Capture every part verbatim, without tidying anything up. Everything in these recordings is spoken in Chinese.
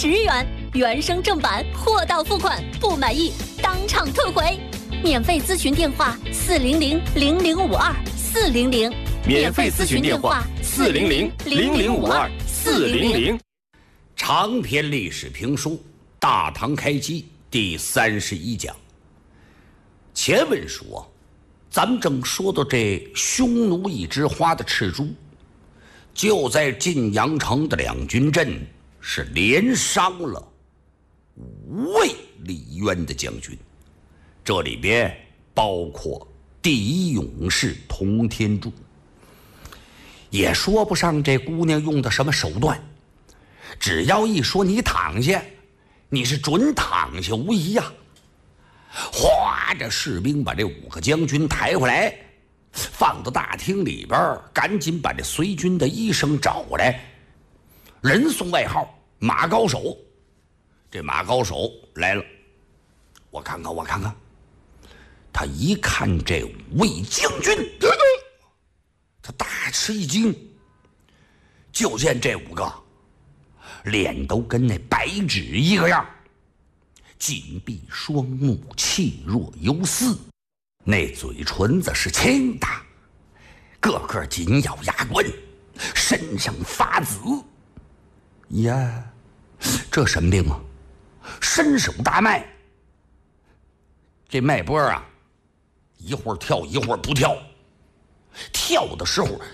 十元，原声正版货到付款，不满意当场退回。免费咨询电话：四零零零零五二四零零。 免费咨询电话：四零零零零五二四零零。 长篇历史评书《大唐开基》第三十一讲。前文说，咱们正说到这匈奴一枝花的赤猪，就在晋阳城的两军阵是连伤了五位李渊的将军，这里边包括第一勇士童天柱。也说不上这姑娘用的什么手段，只要一说你躺下，你是准躺下无疑呀、啊。哗，这士兵把这五个将军抬回来，放到大厅里边，赶紧把这随军的医生找过来。人送外号马高手。这马高手来了，我看看我看看，他一看这五位将军，他大吃一惊，就见这五个脸都跟那白纸一个样，紧闭双目，气若游丝，那嘴唇子是青的，个个紧咬牙关，身上发紫。呀，这什么病啊？伸手大脉，这脉搏啊，一会儿跳一会儿不跳，跳的时候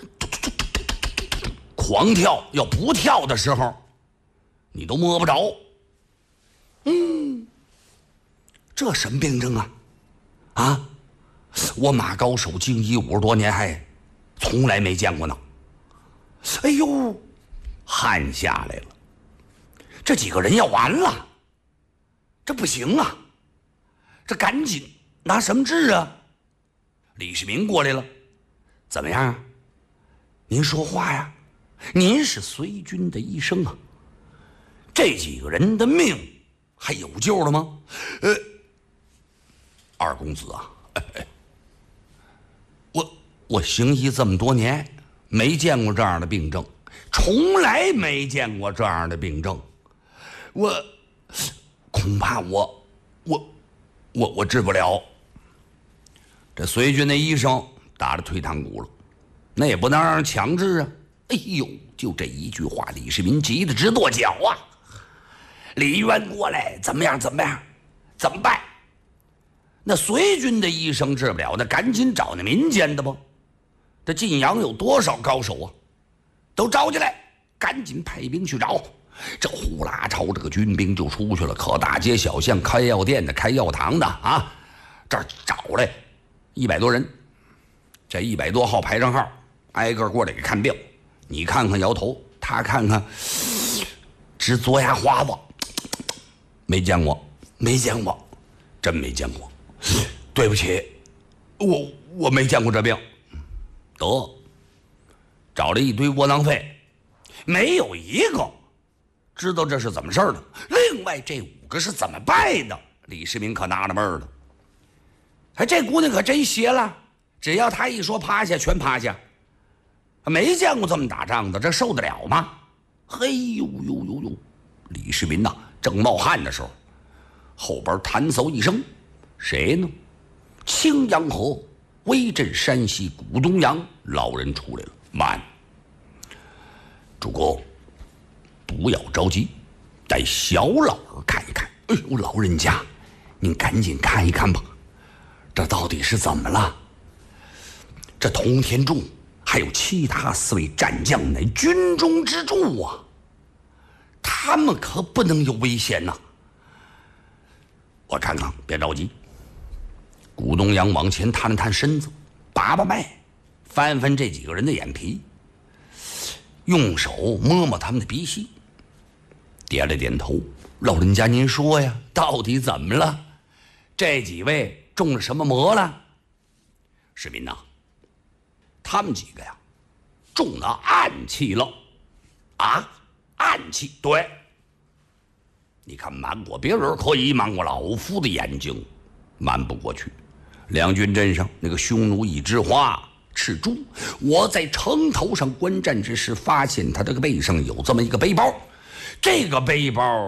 狂跳，要不跳的时候你都摸不着。嗯，这什么病症啊？啊，我马高手经医五十多年，还从来没见过呢。哎呦，汗下来了，这几个人要完了，这不行啊，这赶紧拿什么治啊？李世民过来了，怎么样？您说话呀，您是随军的医生啊，这几个人的命还有救了吗？呃，二公子啊，哎哎、我我行医这么多年，没见过这样的病症，从来没见过这样的病症，我恐怕我我我我治不了。这随军的医生打了退堂鼓了，那也不能让人强制啊。哎呦，就这一句话，李世民急得直跺脚啊！李渊过来，怎么样？怎么样？怎么办？那随军的医生治不了，那赶紧找那民间的吧。这晋阳有多少高手啊？都招进来，赶紧派兵去找。这呼啦朝这个军兵就出去了，可大街小巷开药店的、开药堂的啊，这儿找来一百多人。这一百多号排上号，挨个过来给看病。你看看摇头，他看看直嘬牙花子，没见过，没见过，真没见过。对不起，我我没见过这病。得，找了一堆窝囊废，没有一个知道这是怎么事儿的。另外这五个是怎么拜的？李世民可纳了闷儿了。哎，这姑娘可真邪了，只要她一说趴下，全趴下。没见过这么打仗的，这受得了吗？嘿呦呦呦呦！李世民呐，正冒汗的时候，后边弹奏一声，谁呢？青阳河威震山西古东阳老人出来了。慢，主公，不要着急，带小老儿看一看。哎呦，老人家，您赶紧看一看吧，这到底是怎么了？这童天柱还有其他四位战将乃军中之柱啊，他们可不能有危险呐、啊。我看看，别着急。古东阳往前探了探身子，把把脉，翻翻这几个人的眼皮，用手摸摸他们的鼻息，点了点头。老人家您说呀，到底怎么了？这几位中了什么魔了？世民呐，他们几个呀中了暗器了。啊，暗器？对，你看瞒过别人可以，瞒过老夫的眼睛瞒不过去。两军阵上那个匈奴一枝花赤猪，我在城头上观战之时发现他这个背上有这么一个背包，这个背包